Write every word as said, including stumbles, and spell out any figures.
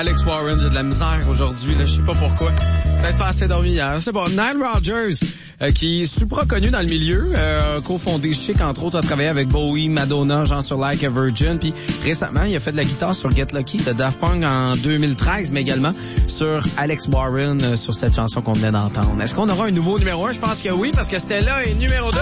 Alex Warren, j'ai de la misère aujourd'hui, là, je sais pas pourquoi. Peut-être pas assez dormi hier. C'est bon. Nile Rodgers, euh, qui est super connu dans le milieu, euh, cofondé Chic, entre autres, a travaillé avec Bowie, Madonna, genre sur Like a Virgin, puis récemment, il a fait de la guitare sur Get Lucky de Daft Punk en deux mille treize, mais également sur Alex Warren, euh, sur cette chanson qu'on venait d'entendre. Est-ce qu'on aura un nouveau numéro un? Je pense que oui, parce que Stella est numéro deux.